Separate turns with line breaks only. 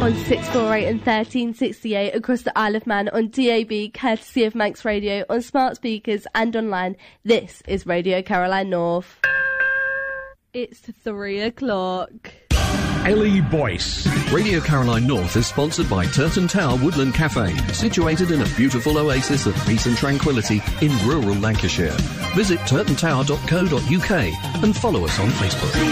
on 648 and 1368 across the Isle of Man on DAB, courtesy of Manx Radio, on smart speakers and online. This is Radio Caroline North. It's 3 o'clock.
Ellie Boyce.
Radio Caroline North is sponsored by Turton Tower Woodland Cafe, situated in a beautiful oasis of peace and tranquility in rural Lancashire. Visit turtontower.co.uk and follow us on Facebook.